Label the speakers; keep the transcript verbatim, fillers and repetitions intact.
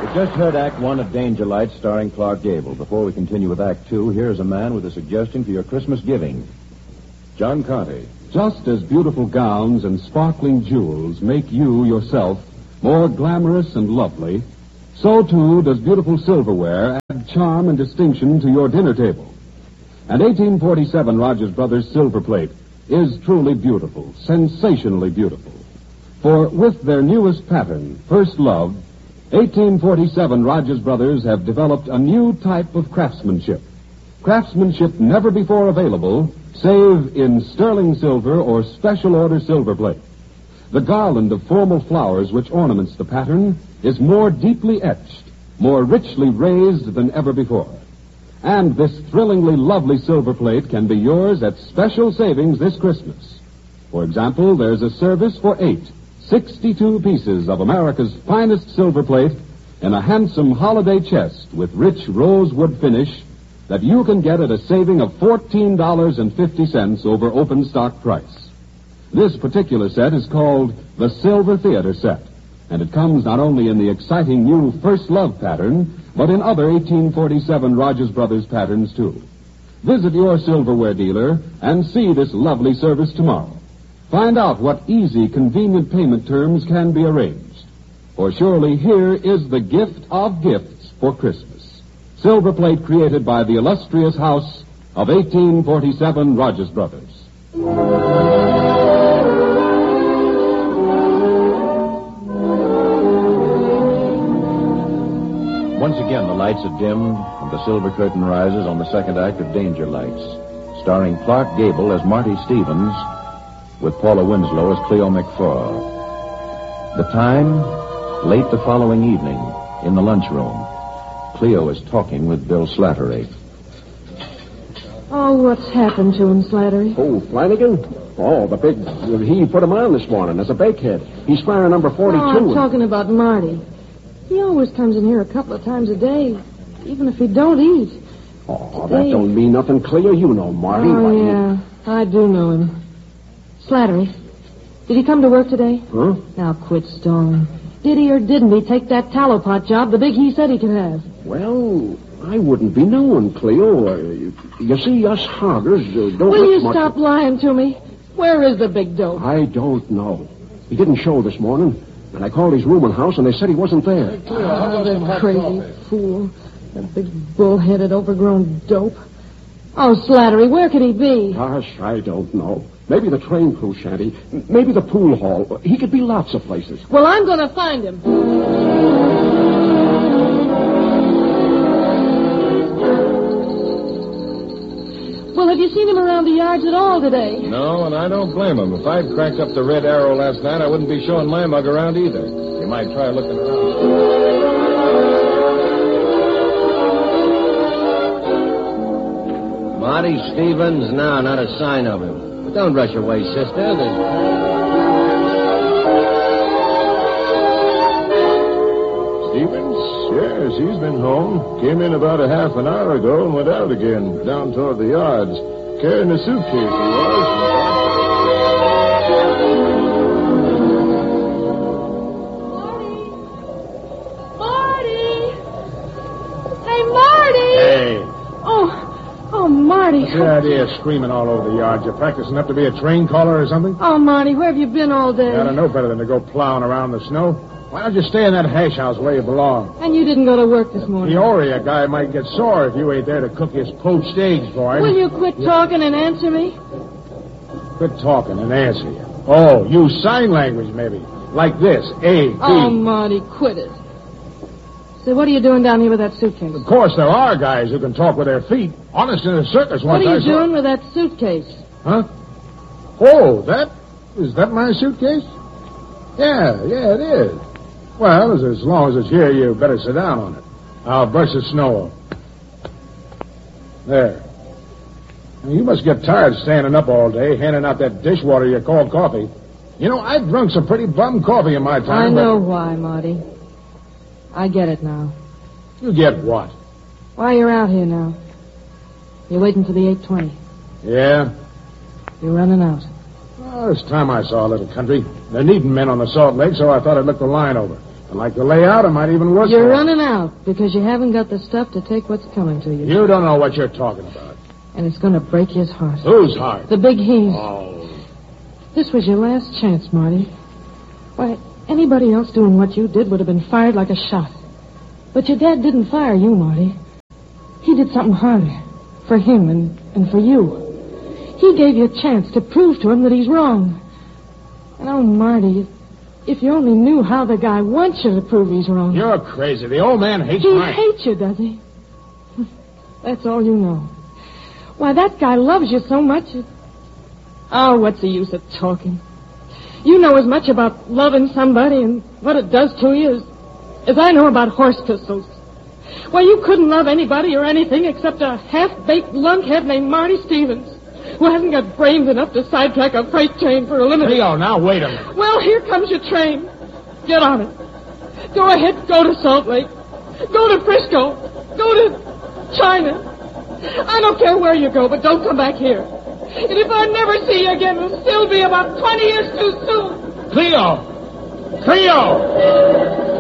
Speaker 1: We just heard Act One of Danger Lights starring Clark Gable. Before we continue with Act Two, here's a man with a suggestion for your Christmas giving. John Conte.
Speaker 2: Just as beautiful gowns and sparkling jewels make you, yourself, more glamorous and lovely, so too does beautiful silverware add charm and distinction to your dinner table. And eighteen forty-seven Rogers Brothers silver plate is truly beautiful, sensationally beautiful. For with their newest pattern, First Love, eighteen forty-seven Rogers Brothers have developed a new type of craftsmanship. Craftsmanship never before available, save in sterling silver or special order silver plate. The garland of formal flowers which ornaments the pattern is more deeply etched, more richly raised than ever before. And this thrillingly lovely silver plate can be yours at special savings this Christmas. For example, there's a service for eight, sixty-two pieces of America's finest silver plate in a handsome holiday chest with rich rosewood finish that you can get at a saving of fourteen dollars and fifty cents over open stock price. This particular set is called the Silver Theater Set, and it comes not only in the exciting new First Love pattern, but in other eighteen forty-seven Rogers Brothers patterns, too. Visit your silverware dealer and see this lovely service tomorrow. Find out what easy, convenient payment terms can be arranged. For surely here is the gift of gifts for Christmas. Silver plate created by the illustrious house of eighteen forty-seven Rogers Brothers.
Speaker 1: Once again, the lights are dimmed and the silver curtain rises on the second act of Danger Lights, starring Clark Gable as Marty Stevens with Paula Winslow as Cleo McFaw. The time, late the following evening, in the lunchroom. Cleo is talking with Bill Slattery.
Speaker 3: Oh, what's happened to him, Slattery?
Speaker 4: Oh, Flanagan? Oh, the big... He put him on this morning as a bakehead. He's square number forty-two.
Speaker 3: Oh, I'm talking about Marty. He always comes in here a couple of times a day, even if he don't eat.
Speaker 4: Oh, Today... that don't mean nothing, Cleo. You know Marty.
Speaker 3: Oh,
Speaker 4: Why,
Speaker 3: yeah, he... I do know him. Slattery, did he come to work today?
Speaker 4: Huh?
Speaker 3: Now, quit stalling. Did he or didn't he take that tallow pot job, the big he said he could have?
Speaker 4: Well, I wouldn't be knowing, Cleo. Uh, you see, us hoggers uh, don't...
Speaker 3: Will you
Speaker 4: much
Speaker 3: stop
Speaker 4: of...
Speaker 3: lying to me? Where is the big dope?
Speaker 4: I don't know. He didn't show this morning. And I called his rooming house, and they said he wasn't there.
Speaker 3: Hey, Cleo, oh, that crazy coffee? Fool. That big bull-headed, overgrown dope. Oh, Slattery, where could he be?
Speaker 4: Gosh, I don't know. Maybe the train crew shanty. Maybe the pool hall. He could be lots of places.
Speaker 3: Well, I'm going to find him. Well, have you seen him around the yards at all today?
Speaker 5: No, and I don't blame him. If I'd cranked up the Red Arrow last night, I wouldn't be showing my mug around either. You might try looking around.
Speaker 6: Marty Stevens? No, not a sign of him. But don't rush away, sister. There's...
Speaker 5: Stevens? Yes, he's been home. Came in about a half an hour ago and went out again, down toward the yards. Carrying a suitcase, he was.
Speaker 7: What's the idea of screaming all over the yard? You practicing up to be a train caller or something?
Speaker 3: Oh, Marty, where have you been all day?
Speaker 7: You ought to know better than to go plowing around the snow. Why don't you stay in that hash house where you belong?
Speaker 3: And you didn't go to work this morning?
Speaker 7: Peoria guy might get sore if you ain't there to cook his poached eggs for him.
Speaker 3: Will you quit talking and answer me?
Speaker 7: Quit talking and answer you. Oh, use sign language, maybe. Like this, A, B.
Speaker 3: Oh, Marty, quit it. Say, what are you doing down here with that suitcase?
Speaker 7: Of course, there are guys who can talk with their feet. Honest, in a circus once
Speaker 3: What are
Speaker 7: I
Speaker 3: you
Speaker 7: saw...
Speaker 3: doing with that suitcase?
Speaker 7: Huh? Oh, that? Is that my suitcase? Yeah, yeah, it is. Well, as, as long as it's here, you better sit down on it. I'll brush the snow off. There. Now, you must get tired standing up all day, handing out that dishwater you call coffee. You know, I've drunk some pretty bum coffee in my time.
Speaker 3: I know
Speaker 7: but...
Speaker 3: why, Marty. I get it now.
Speaker 7: You get what?
Speaker 3: Why you're out here now. You're waiting for the eight twenty.
Speaker 7: Yeah?
Speaker 3: You're running out.
Speaker 7: Well, it's time I saw a little country. They're needing men on the Salt Lake, so I thought I'd look the line over. I like the layout. I might even work
Speaker 3: You're
Speaker 7: for it.
Speaker 3: running out because you haven't got the stuff to take what's coming to you.
Speaker 7: You don't know what you're talking about.
Speaker 3: And it's going to break his heart.
Speaker 7: Whose heart?
Speaker 3: The big he's.
Speaker 7: Oh.
Speaker 3: This was your last chance, Marty. Why, anybody else doing what you did would have been fired like a shot. But your dad didn't fire you, Marty. He did something harder. For him and, and for you. He gave you a chance to prove to him that he's wrong. And oh, Marty, if, if you only knew how the guy wants you to prove he's wrong.
Speaker 7: You're crazy. The old man hates
Speaker 3: He
Speaker 7: Mike.
Speaker 3: hates you, does he? That's all you know. Why, that guy loves you so much. It... Oh, what's the use of talking? You know as much about loving somebody and what it does to you as, as I know about horse pistols. Why, you couldn't love anybody or anything except a half-baked lunkhead named Marty Stevens, who hasn't got brains enough to sidetrack a freight train for a limited...
Speaker 7: Leo, now wait a minute.
Speaker 3: Well, here comes your train. Get on it. Go ahead, go to Salt Lake. Go to Frisco. Go to China. I don't care where you go, but don't come back here. And if I never see you again, it'll still be about twenty years too soon.
Speaker 7: Cleo! Cleo!